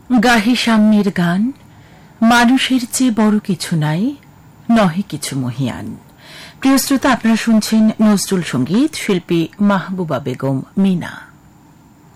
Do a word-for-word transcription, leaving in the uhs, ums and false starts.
গাহি সাম্যের গান, মানুষের চেয়ে বড় কিছু নাই, নহে কিছু মহিয়ান। প্রিয় শ্রোতা, আপনারা শুনছেন নজরুল সঙ্গীত, শিল্পী মাহবুবা বেগম মিনা।